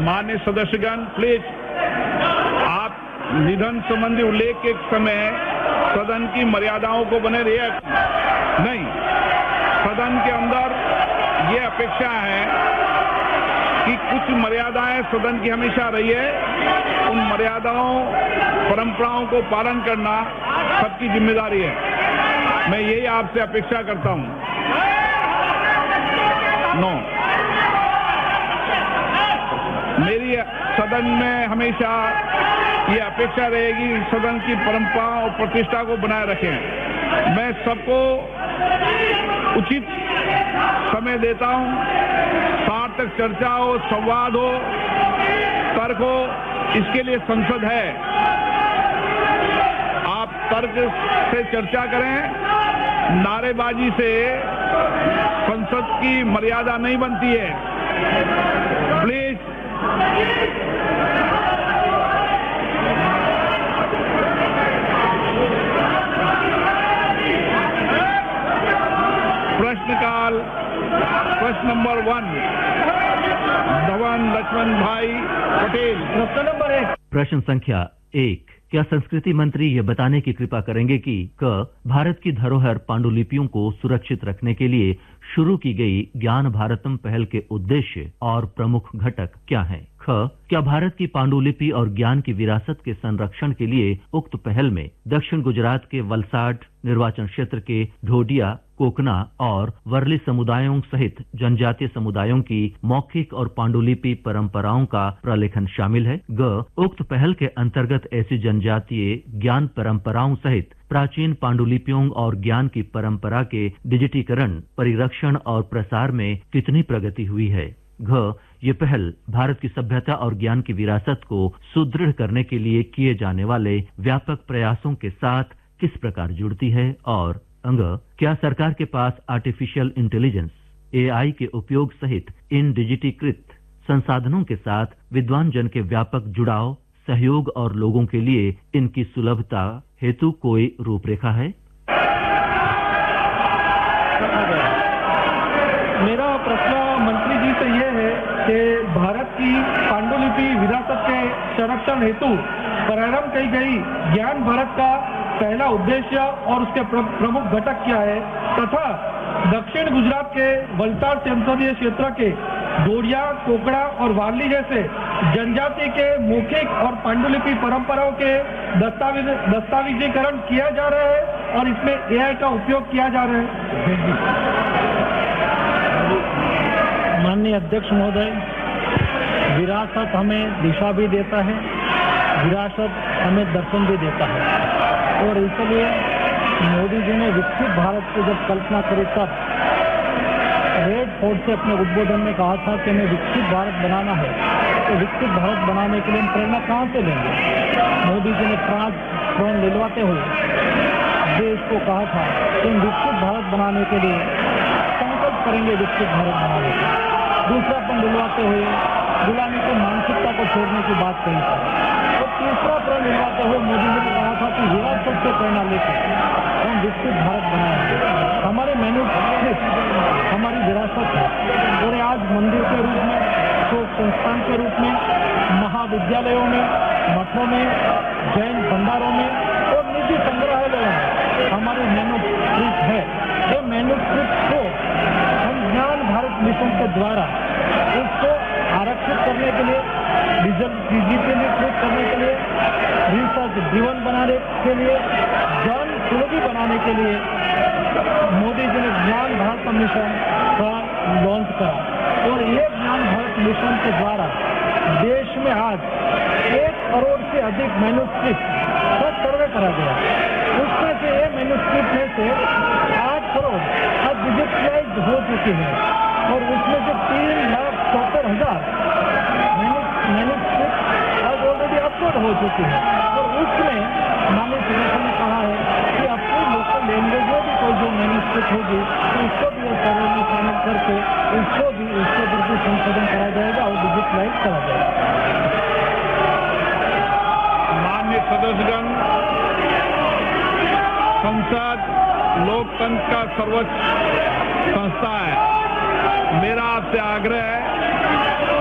माननीय सदस्यगण, प्लीज आप निधन संबंधी उल्लेख के समय सदन की मर्यादाओं को बने रहिए। नहीं, सदन के अंदर ये अपेक्षा है कि कुछ मर्यादाएं सदन की हमेशा रही है, उन मर्यादाओं परंपराओं को पालन करना सबकी जिम्मेदारी है। मैं यही आपसे अपेक्षा करता हूं। मेरी सदन में हमेशा ये अपेक्षा रहेगी सदन की परंपरा और प्रतिष्ठा को बनाए रखें। मैं सबको उचित समय देता हूं, सार्थक चर्चा हो, संवाद हो, तर्क हो, इसके लिए संसद है। आप तर्क से चर्चा करें, नारेबाजी से संसद की मर्यादा नहीं बनती है। प्लीज प्रश्नकाल, प्रश्न नंबर 1, धवन लक्ष्मण भाई पटेल। प्रश्न नंबर 1। प्रश्न संख्या 1। क्या संस्कृति मंत्री ये बताने की कृपा करेंगे कि क भारत की धरोहर पांडुलिपियों को सुरक्षित रखने के लिए शुरू की गई ज्ञान भारतम पहल के उद्देश्य और प्रमुख घटक क्या हैं? ख क्या भारत की पांडुलिपि और ज्ञान की विरासत के संरक्षण के लिए उक्त पहल में दक्षिण गुजरात के वलसाड निर्वाचन क्षेत्र के ढोडिया, कोकना और वर्ली समुदायों सहित जनजातीय समुदायों की मौखिक और पांडुलिपि परंपराओं का प्रलेखन शामिल है? ग उक्त पहल के अंतर्गत ऐसी जनजातीय ज्ञान परंपराओं सहित प्राचीन पांडुलिपियों और ज्ञान की परंपरा के डिजिटीकरण, परिरक्षण और प्रसार में कितनी प्रगति हुई है? घ ये पहल भारत की सभ्यता और ज्ञान की विरासत को सुदृढ़ करने के लिए किए जाने वाले व्यापक प्रयासों के साथ किस प्रकार जुड़ती है? और अंग क्या सरकार के पास आर्टिफिशियल इंटेलिजेंस AI के उपयोग सहित इन डिजिटीकृत संसाधनों के साथ विद्वान जन के व्यापक जुड़ाव, सहयोग और लोगों के लिए इनकी सुलभता हेतु कोई रूपरेखा है? मेरा प्रश्न मंत्री जी से यह है कि भारत की पांडुलिपि विरासत के संरक्षण हेतु प्रारंभ की गई ज्ञान भारत का पहला उद्देश्य और उसके प्रमुख घटक क्या है, तथा दक्षिण गुजरात के वलसाड संसदीय क्षेत्र के ढोडिया, कोकड़ा और वारली जैसे जनजाति के मौखिक और पांडुलिपि परंपराओं के दस्तावेजीकरण किया जा रहा है और इसमें AI का उपयोग किया जा रहा है। माननीय अध्यक्ष महोदय, विरासत हमें दिशा भी देता है, विरासत हमें दर्शन भी देता है और इसलिए मोदी जी ने विकसित भारत की जब कल्पना करी तब रेड फोर्ट से अपने उद्बोधन में कहा था कि हमें विकसित भारत बनाना है। तो विकसित भारत बनाने के लिए हम प्रेरणा कहाँ से लेंगे? मोदी जी ने प्रण दिलवाते हुए देश को कहा था कि हम विकसित भारत बनाने के लिए संकल्प करेंगे, विकसित भारत बनाने का। दूसरा प्रण दिलवाते हुए गुलामी की मानसिकता को छोड़ने की बात कही थी। और तीसरा प्रण दिलवाते हुए मोदी जी ने कहा था कि विरासत से प्रेरणा लेकर हम विकसित भारत बनाएंगे। हमारे मैन्युस्क्रिप्ट हमारी विरासत है और आज मंदिर के रूप में, शोक संस्थान के रूप में, महाविद्यालयों में, मठों में, जैन भंडारों में और निजी संग्रहालयों में हमारी मैन्युस्क्रिप्ट है। ये मैन्युस्क्रिप्ट को हम ज्ञान भारत मिशन के द्वारा उसको आरक्षित करने के लिए, डिजिटलीकृत करने के लिए, रिसर्च ड्रिवन बनाने के लिए, जन सुलभी बनाने के लिए मोदी जी ने ज्ञान भारत मिशन का लॉन्च करा और ये ज्ञान भारत मिशन के द्वारा देश में आज 1 करोड़ से अधिक मैन्युस्क्रिप्ट का सर्वे करा गया। उसमें से ये मैन्युस्क्रिप्ट में से 8 करोड़ अब डिजिटलाइज हो चुकी है और उसमें से 3,74,000 मैन्युस्क्रिप्ट अब ऑलरेडी अपलोड हो चुकी है और उसमें माननीय सदस्य ने कहा है कि अपनी लोकल लैंग्वेज में भी कोई जो मैन्युस्क्रिप्ट होगी तो उसको भी इस सर्वे में शामिल करके उसको भी उसके ऊपर भी संशोधन करा जाएगा और डिजिटलाइज करा जाएगा। माननीय सदस्यगण, संसद लोकतंत्र का सर्वोच्च संस्था है। मेरा आपसे आग्रह है